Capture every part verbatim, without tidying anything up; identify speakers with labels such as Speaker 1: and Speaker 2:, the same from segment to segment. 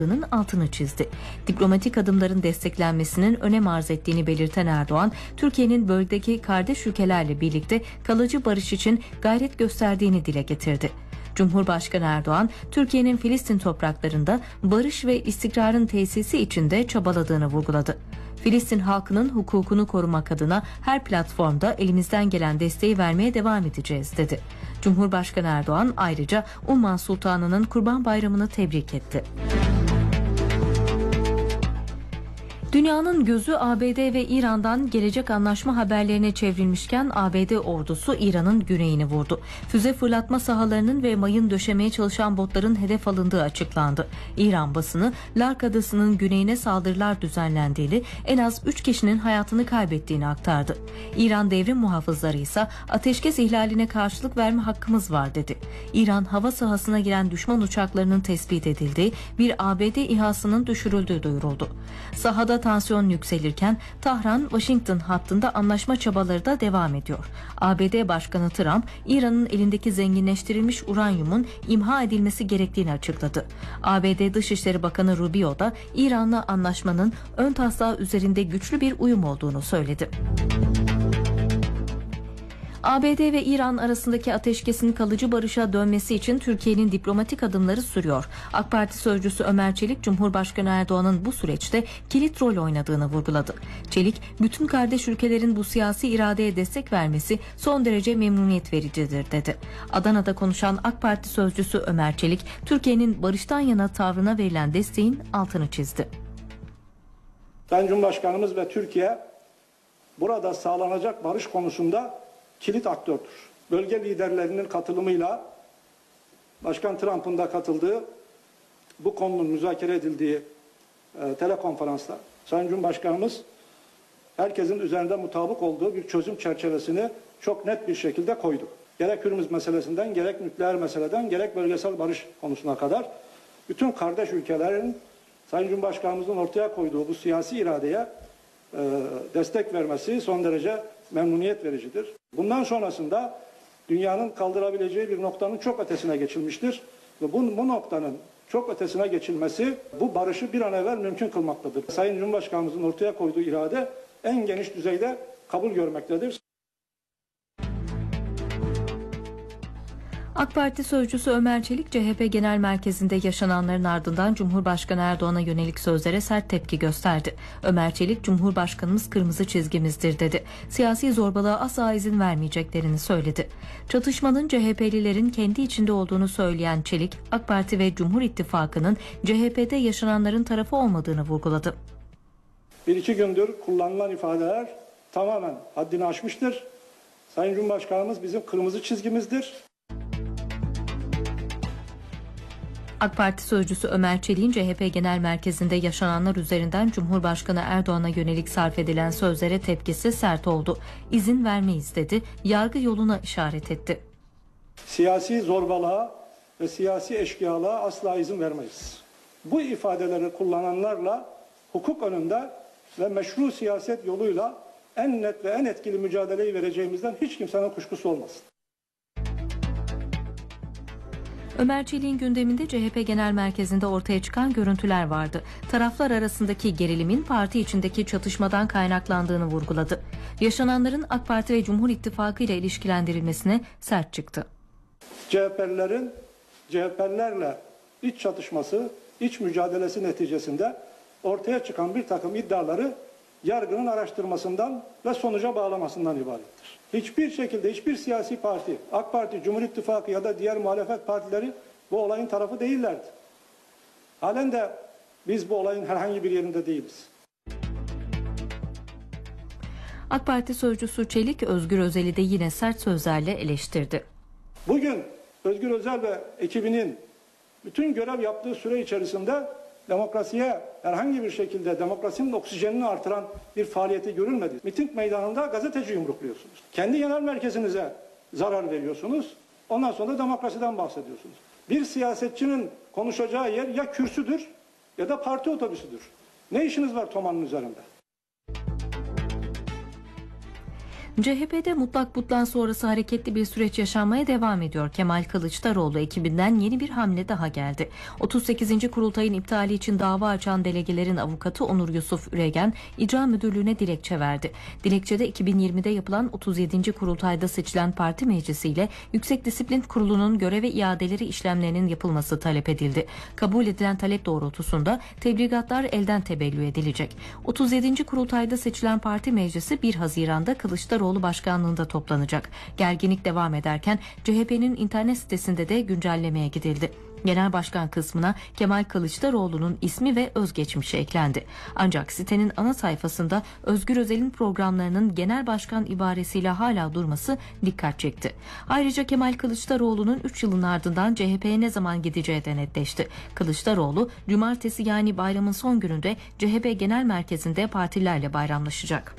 Speaker 1: altını çizdi. Diplomatik adımların desteklenmesinin önem arz ettiğini belirten Erdoğan, Türkiye'nin bölgedeki kardeş ülkelerle birlikte kalıcı barış için gayret gösterdiğini dile getirdi. Cumhurbaşkanı Erdoğan, Türkiye'nin Filistin topraklarında barış ve istikrarın tesisi için de çabaladığını vurguladı. Filistin halkının hukukunu korumak adına her platformda elimizden gelen desteği vermeye devam edeceğiz, dedi. Cumhurbaşkanı Erdoğan ayrıca Umman Sultanı'nın Kurban Bayramı'nı tebrik etti. Dünyanın gözü A B D ve İran'dan gelecek anlaşma haberlerine çevrilmişken A B D ordusu İran'ın güneyini vurdu. Füze fırlatma sahalarının ve mayın döşemeye çalışan botların hedef alındığı açıklandı. İran basını Lark Adası'nın güneyine saldırılar düzenlendiğini, en az üç kişinin hayatını kaybettiğini aktardı. İran devrim muhafızları ise ateşkes ihlaline karşılık verme hakkımız var, dedi. İran hava sahasına giren düşman uçaklarının tespit edildiği, bir A B D İHA'sının düşürüldüğü duyuruldu. Sahada tansiyon yükselirken Tahran-Washington hattında anlaşma çabaları da devam ediyor. A B D Başkanı Trump, İran'ın elindeki zenginleştirilmiş uranyumun imha edilmesi gerektiğini açıkladı. A B D Dışişleri Bakanı Rubio da İran'la anlaşmanın ön taslağı üzerinde güçlü bir uyum olduğunu söyledi. A B D ve İran arasındaki ateşkesin kalıcı barışa dönmesi için Türkiye'nin diplomatik adımları sürüyor. AK Parti sözcüsü Ömer Çelik, Cumhurbaşkanı Erdoğan'ın bu süreçte kilit rol oynadığını vurguladı. Çelik, bütün kardeş ülkelerin bu siyasi iradeye destek vermesi son derece memnuniyet vericidir, dedi. Adana'da konuşan AK Parti sözcüsü Ömer Çelik, Türkiye'nin barıştan yana tavrına verilen desteğin altını çizdi.
Speaker 2: Sayın Cumhurbaşkanımız ve Türkiye burada sağlanacak barış konusunda kilit aktördür. Bölge liderlerinin katılımıyla Başkan Trump'ın da katıldığı, bu konunun müzakere edildiği e, telekonferansla Sayın Cumhurbaşkanımız herkesin üzerinde mutabık olduğu bir çözüm çerçevesini çok net bir şekilde koydu. Gerek Hürmüz meselesinden, gerek nükleer meseleden, gerek bölgesel barış konusuna kadar bütün kardeş ülkelerin Sayın Cumhurbaşkanımızın ortaya koyduğu bu siyasi iradeye e, destek vermesi son derece memnuniyet vericidir. Bundan sonrasında dünyanın kaldırabileceği bir noktanın çok ötesine geçilmiştir. Ve bu, bu noktanın çok ötesine geçilmesi bu barışı bir an evvel mümkün kılmaktadır. Sayın Cumhurbaşkanımızın ortaya koyduğu irade en geniş düzeyde kabul görmektedir.
Speaker 1: AK Parti sözcüsü Ömer Çelik, C H P Genel Merkezi'nde yaşananların ardından Cumhurbaşkanı Erdoğan'a yönelik sözlere sert tepki gösterdi. Ömer Çelik, Cumhurbaşkanımız kırmızı çizgimizdir, dedi. Siyasi zorbalığa asla izin vermeyeceklerini söyledi. Çatışmanın C H P'lilerin kendi içinde olduğunu söyleyen Çelik, AK Parti ve Cumhur İttifakı'nın C H P'de yaşananların tarafı olmadığını vurguladı.
Speaker 2: Bir iki gündür kullanılan ifadeler tamamen haddini aşmıştır. Sayın Cumhurbaşkanımız bizim kırmızı çizgimizdir.
Speaker 1: AK Parti sözcüsü Ömer Çelik'in C H P Genel Merkezi'nde yaşananlar üzerinden Cumhurbaşkanı Erdoğan'a yönelik sarf edilen sözlere tepkisi sert oldu. İzin vermeyiz, dedi. Yargı yoluna işaret etti.
Speaker 2: Siyasi zorbalığa ve siyasi eşkıyalığa asla izin vermeyiz. Bu ifadeleri kullananlarla hukuk önünde ve meşru siyaset yoluyla en net ve en etkili mücadeleyi vereceğimizden hiç kimsenin kuşkusu olmasın.
Speaker 1: Ömer Çelik'in gündeminde C H P Genel Merkezi'nde ortaya çıkan görüntüler vardı. Taraflar arasındaki gerilimin parti içindeki çatışmadan kaynaklandığını vurguladı. Yaşananların AK Parti ve Cumhur İttifakı ile ilişkilendirilmesine sert çıktı.
Speaker 2: C H P'lilerin C H P'lilerle iç çatışması, iç mücadelesi neticesinde ortaya çıkan bir takım iddiaları yargının araştırmasından ve sonuca bağlamasından ibarettir. Hiçbir şekilde hiçbir siyasi parti, AK Parti, Cumhur İttifakı ya da diğer muhalefet partileri bu olayın tarafı değillerdi. Halen de biz bu olayın herhangi bir yerinde değiliz.
Speaker 1: AK Parti sözcüsü Çelik, Özgür Özel'i de yine sert sözlerle eleştirdi.
Speaker 2: Bugün Özgür Özel ve ekibinin bütün görev yaptığı süre içerisinde demokrasiye herhangi bir şekilde demokrasinin oksijenini artıran bir faaliyeti görülmedi. Miting meydanında gazeteci yumrukluyorsunuz. Kendi genel merkezinize zarar veriyorsunuz. Ondan sonra demokrasiden bahsediyorsunuz. Bir siyasetçinin konuşacağı yer ya kürsüdür ya da parti otobüsüdür. Ne işiniz var Toman'ın üzerinde?
Speaker 1: C H P'de mutlak butlan sonrası hareketli bir süreç yaşanmaya devam ediyor. Kemal Kılıçdaroğlu ekibinden yeni bir hamle daha geldi. otuz sekizinci kurultayın iptali için dava açan delegelerin avukatı Onur Yusuf Üregen, İcra Müdürlüğü'ne dilekçe verdi. Dilekçede iki bin yirmide yapılan otuz yedinci kurultayda seçilen parti meclisiyle Yüksek Disiplin Kurulu'nun göreve iadeleri işlemlerinin yapılması talep edildi. Kabul edilen talep doğrultusunda tebligatlar elden tebellü edilecek. otuz yedinci kurultayda seçilen parti meclisi bir Haziran'da Kılıçdaroğlu başkanlığında toplanacak. Gerginlik devam ederken C H P'nin internet sitesinde de güncellemeye gidildi. Genel başkan kısmına Kemal Kılıçdaroğlu'nun ismi ve özgeçmişi eklendi. Ancak sitenin ana sayfasında Özgür Özel'in programlarının genel başkan ibaresiyle hala durması dikkat çekti. Ayrıca Kemal Kılıçdaroğlu'nun üç yılın ardından C H P'ye ne zaman gideceği de netleşti. Kılıçdaroğlu cumartesi yani bayramın son gününde C H P Genel Merkezi'nde partilerle bayramlaşacak.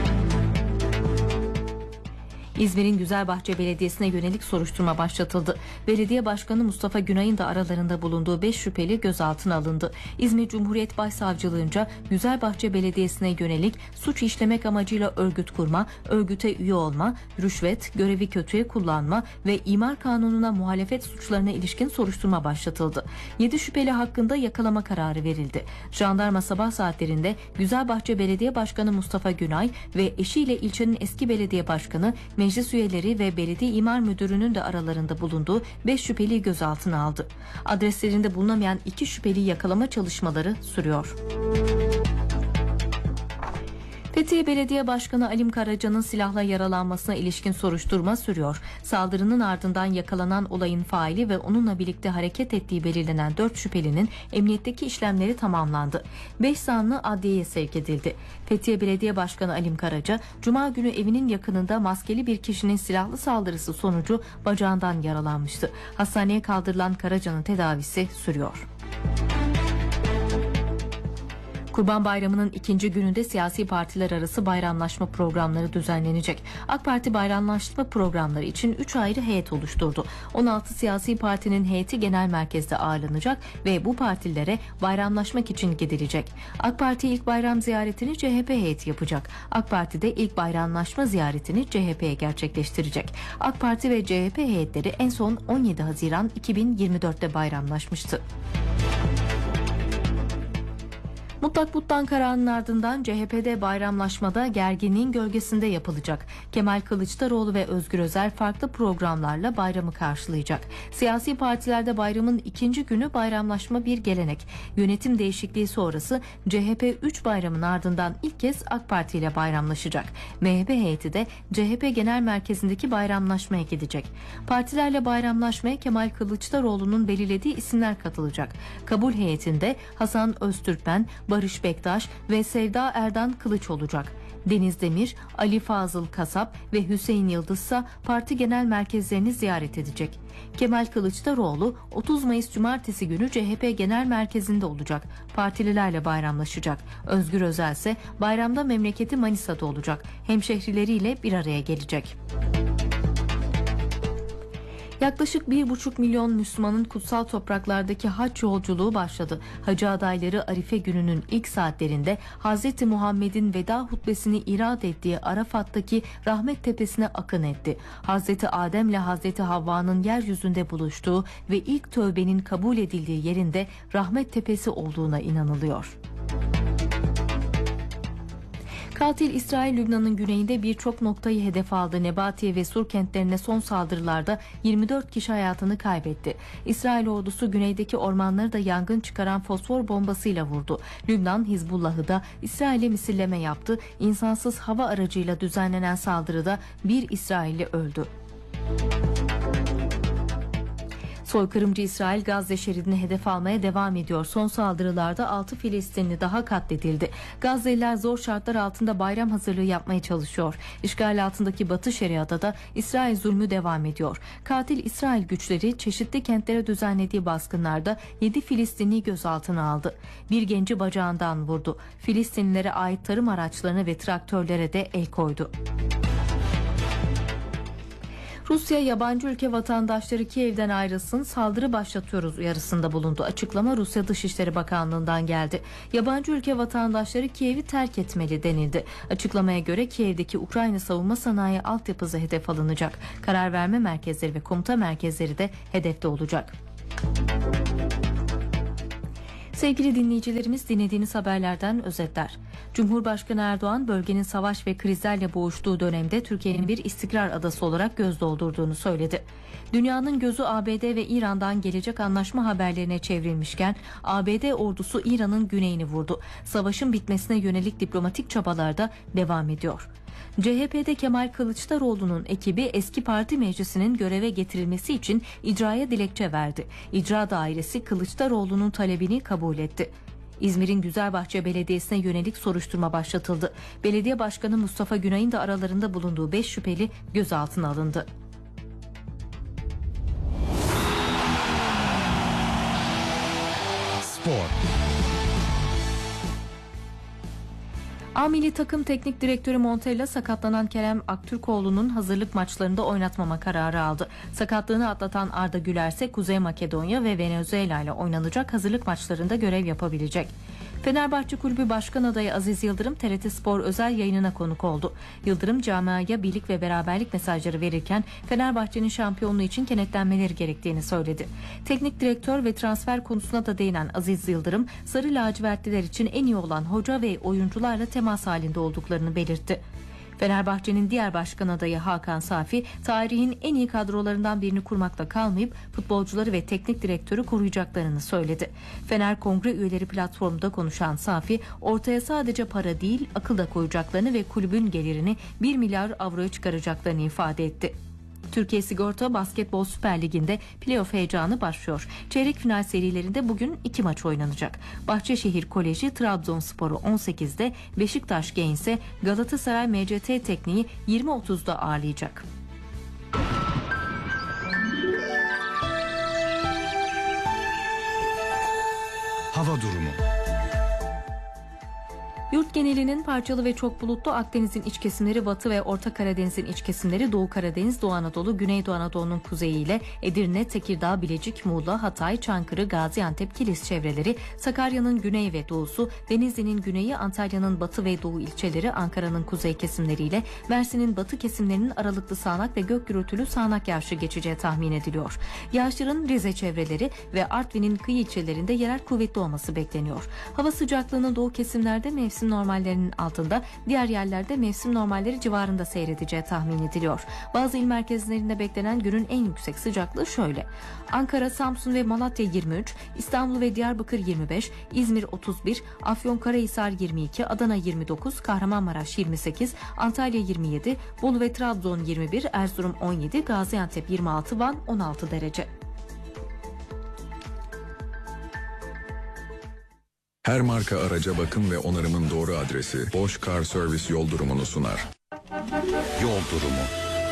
Speaker 1: İzmir'in Güzelbahçe Belediyesi'ne yönelik soruşturma başlatıldı. Belediye Başkanı Mustafa Günay'ın da aralarında bulunduğu beş şüpheli gözaltına alındı. İzmir Cumhuriyet Başsavcılığınca Güzelbahçe Belediyesi'ne yönelik suç işlemek amacıyla örgüt kurma, örgüte üye olma, rüşvet, görevi kötüye kullanma ve imar kanununa muhalefet suçlarına ilişkin soruşturma başlatıldı. yedi şüpheli hakkında yakalama kararı verildi. Jandarma sabah saatlerinde Güzelbahçe Belediye Başkanı Mustafa Günay ve eşiyle ilçenin eski belediye başkanı, meclis üyeleri ve belediye imar müdürünün de aralarında bulunduğu beş şüpheliyi gözaltına aldı. Adreslerinde bulunamayan iki şüpheli yakalama çalışmaları sürüyor. Fethiye Belediye Başkanı Alim Karaca'nın silahla yaralanmasına ilişkin soruşturma sürüyor. Saldırının ardından yakalanan olayın faili ve onunla birlikte hareket ettiği belirlenen dört şüphelinin emniyetteki işlemleri tamamlandı. beş zanlı adliyeye sevk edildi. Fethiye Belediye Başkanı Alim Karaca, Cuma günü evinin yakınında maskeli bir kişinin silahlı saldırısı sonucu bacağından yaralanmıştı. Hastaneye kaldırılan Karaca'nın tedavisi sürüyor. Kurban Bayramı'nın ikinci gününde siyasi partiler arası bayramlaşma programları düzenlenecek. AK Parti bayramlaşma programları için üç ayrı heyet oluşturdu. on altı siyasi partinin heyeti genel merkezde ağırlanacak ve bu partilere bayramlaşmak için gidilecek. AK Parti ilk bayram ziyaretini C H P heyeti yapacak. AK Parti de ilk bayramlaşma ziyaretini C H P'ye gerçekleştirecek. AK Parti ve C H P heyetleri en son on yedi Haziran iki bin yirmi dörtte bayramlaşmıştı. Mutlak butlan kararının ardından C H P'de bayramlaşmada gerginliğin gölgesinde yapılacak. Kemal Kılıçdaroğlu ve Özgür Özel farklı programlarla bayramı karşılayacak. Siyasi partilerde bayramın ikinci günü bayramlaşma bir gelenek. Yönetim değişikliği sonrası C H P üç bayramın ardından ilk kez AK Parti ile bayramlaşacak. M H P heyeti de C H P Genel Merkezi'ndeki bayramlaşmaya gidecek. Partilerle bayramlaşmaya Kemal Kılıçdaroğlu'nun belirlediği isimler katılacak. Kabul heyetinde Hasan Öztürkmen, Barış Bektaş ve Sevda Erdan Kılıç olacak. Deniz Demir, Ali Fazıl Kasap ve Hüseyin Yıldız ise parti genel merkezlerini ziyaret edecek. Kemal Kılıçdaroğlu otuz Mayıs Cumartesi günü C H P Genel Merkezi'nde olacak. Partililerle bayramlaşacak. Özgür Özel ise bayramda memleketi Manisa'da olacak. Hemşehrileriyle bir araya gelecek. Yaklaşık bir buçuk milyon Müslümanın kutsal topraklardaki hac yolculuğu başladı. Hacı adayları Arife gününün ilk saatlerinde Hazreti Muhammed'in veda hutbesini irad ettiği Arafat'taki Rahmet Tepesi'ne akın etti. Hazreti Adem ile Hazreti Havva'nın yeryüzünde buluştuğu ve ilk tövbenin kabul edildiği yerinde Rahmet Tepesi olduğuna inanılıyor. Katil İsrail, Lübnan'ın güneyinde birçok noktayı hedef aldı. Nebatiye ve Sur kentlerine son saldırılarda yirmi dört kişi hayatını kaybetti. İsrail ordusu güneydeki ormanları da yangın çıkaran fosfor bombasıyla vurdu. Lübnan, Hizbullah'ı da İsrail'e misilleme yaptı. İnsansız hava aracıyla düzenlenen saldırıda bir İsrailli öldü. Soykırımcı İsrail Gazze şeridini hedef almaya devam ediyor. Son saldırılarda altı Filistinli daha katledildi. Gazze'liler zor şartlar altında bayram hazırlığı yapmaya çalışıyor. İşgal altındaki Batı Şeria'da da İsrail zulmü devam ediyor. Katil İsrail güçleri çeşitli kentlere düzenlediği baskınlarda yedi Filistinliyi gözaltına aldı. Bir genci bacağından vurdu. Filistinlilere ait tarım araçlarına ve traktörlere de el koydu. Rusya yabancı ülke vatandaşları Kiev'den ayrılsın, saldırı başlatıyoruz uyarısında bulundu. Açıklama Rusya Dışişleri Bakanlığı'ndan geldi. Yabancı ülke vatandaşları Kiev'i terk etmeli denildi. Açıklamaya göre Kiev'deki Ukrayna savunma sanayi altyapısı hedef alınacak. Karar verme merkezleri ve komuta merkezleri de hedefte olacak. Sevgili dinleyicilerimiz, dinlediğiniz haberlerden özetler. Cumhurbaşkanı Erdoğan, bölgenin savaş ve krizlerle boğuştuğu dönemde Türkiye'nin bir istikrar adası olarak göz doldurduğunu söyledi. Dünyanın gözü A B D ve İran'dan gelecek anlaşma haberlerine çevrilmişken A B D ordusu İran'ın güneyini vurdu. Savaşın bitmesine yönelik diplomatik çabalar da devam ediyor. C H P'de Kemal Kılıçdaroğlu'nun ekibi eski parti meclisinin göreve getirilmesi için icraya dilekçe verdi. İcra dairesi Kılıçdaroğlu'nun talebini kabul etti. İzmir'in Güzelbahçe Belediyesi'ne yönelik soruşturma başlatıldı. Belediye Başkanı Mustafa Günay'ın da aralarında bulunduğu beş şüpheli gözaltına alındı.
Speaker 3: Spor.
Speaker 1: A Milli Takım Teknik Direktörü Montella sakatlanan Kerem Aktürkoğlu'nun hazırlık maçlarında oynatmama kararı aldı. Sakatlığını atlatan Arda Güler ise Kuzey Makedonya ve Venezuela ile oynanacak hazırlık maçlarında görev yapabilecek. Fenerbahçe Kulübü Başkan Adayı Aziz Yıldırım T R T Spor özel yayınına konuk oldu. Yıldırım camiaya birlik ve beraberlik mesajları verirken Fenerbahçe'nin şampiyonluğu için kenetlenmeleri gerektiğini söyledi. Teknik direktör ve transfer konusuna da değinen Aziz Yıldırım, sarı lacivertliler için en iyi olan hoca ve oyuncularla temas halinde olduklarını belirtti. Fenerbahçe'nin diğer başkan adayı Hakan Safi, tarihin en iyi kadrolarından birini kurmakla kalmayıp futbolcuları ve teknik direktörü koruyacaklarını söyledi. Fener Kongre Üyeleri platformunda konuşan Safi, ortaya sadece para değil akıl da koyacaklarını ve kulübün gelirini bir milyar avroya çıkaracaklarını ifade etti. Türkiye Sigorta Basketbol Süper Ligi'nde playoff heyecanı başlıyor. Çeyrek final serilerinde bugün iki maç oynanacak. Bahçeşehir Koleji Trabzonspor'u on sekizde, Beşiktaş Genç ise Galatasaray M C T Tekniği yirmi otuzda ağırlayacak.
Speaker 3: Hava durumu.
Speaker 1: Yurt genelinin parçalı ve çok bulutlu, Akdeniz'in iç kesimleri, Batı ve Orta Karadeniz'in iç kesimleri, Doğu Karadeniz, Doğu Anadolu, Güneydoğu Anadolu'nun kuzeyi ile Edirne, Tekirdağ, Bilecik, Muğla, Hatay, Çankırı, Gaziantep, Kilis çevreleri, Sakarya'nın güney ve doğusu, Denizli'nin güneyi, Antalya'nın batı ve doğu ilçeleri, Ankara'nın kuzey kesimleriyle Mersin'in batı kesimlerinin aralıklı sağanak ve gök gürültülü sağanak yağışı geçeceği tahmin ediliyor. Yağışların Rize çevreleri ve Artvin'in kıyı ilçelerinde yerel kuvvetli olması bekleniyor. Hava sıcaklığının doğu kesimlerde mevsim normallerinin altında, diğer yerlerde mevsim normalleri civarında seyredeceği tahmin ediliyor. Bazı il merkezlerinde beklenen günün en yüksek sıcaklığı şöyle: Ankara, Samsun ve Malatya yirmi üç, İstanbul ve Diyarbakır yirmi beş, İzmir otuz bir, Afyonkarahisar yirmi iki, Adana yirmi dokuz, Kahramanmaraş yirmi sekiz, Antalya yirmi yedi, Bolu ve Trabzon yirmi bir, Erzurum on yedi, Gaziantep yirmi altı, Van on altı derece.
Speaker 4: Her marka araca bakım ve onarımın doğru adresi Bosch Car Service yol durumunu sunar.
Speaker 3: Yol durumu.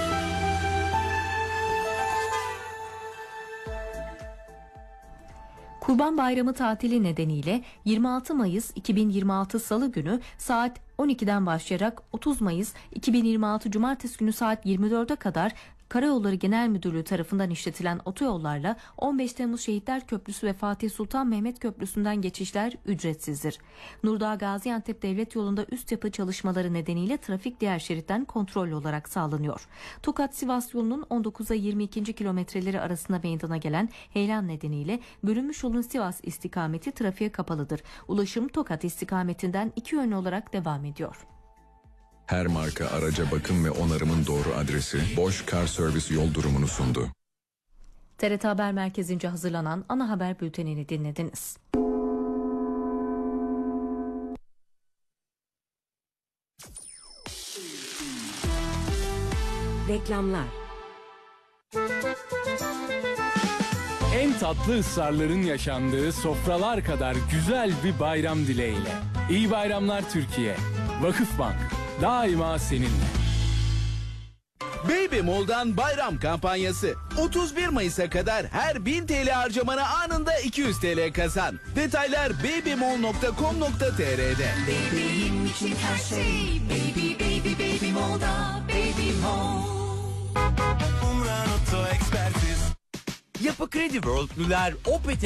Speaker 1: Kurban Bayramı tatili nedeniyle yirmi altı Mayıs iki bin yirmi altı Salı günü saat on ikiden başlayarak otuz Mayıs iki bin yirmi altı Cumartesi günü saat yirmi dörde kadar Karayolları Genel Müdürlüğü tarafından işletilen otoyollarla on beş Temmuz Şehitler Köprüsü ve Fatih Sultan Mehmet Köprüsü'nden geçişler ücretsizdir. Nurdağ Gaziantep Devlet Yolu'nda üst yapı çalışmaları nedeniyle trafik diğer şeritten kontrollü olarak sağlanıyor. Tokat-Sivas yolunun on dokuza yirmi ikinci kilometreleri arasında meydana gelen heyelan nedeniyle bölünmüş yolun Sivas istikameti trafiğe kapalıdır. Ulaşım Tokat istikametinden iki yönlü olarak devam ediyor.
Speaker 4: Her marka araca bakım ve onarımın doğru adresi Bosch Car Service yol durumunu sundu.
Speaker 1: T R T Haber Merkezi'nce hazırlanan ana haber bültenini dinlediniz.
Speaker 5: Reklamlar.
Speaker 6: En tatlı ısrarların yaşandığı sofralar kadar güzel bir bayram dileğiyle. İyi bayramlar Türkiye. Vakıfbank daima seninle.
Speaker 7: Baby Mall'dan bayram kampanyası. otuz bir Mayıs'a kadar her bin T L harcamana anında iki yüz T L kazan. Detaylar babymall nokta com nokta t r'de.
Speaker 8: Bebeğim için her şey. Baby baby baby Mall'da. Baby Mall.
Speaker 5: ekspertiz. Yapı Kredi World'lüler Opet'e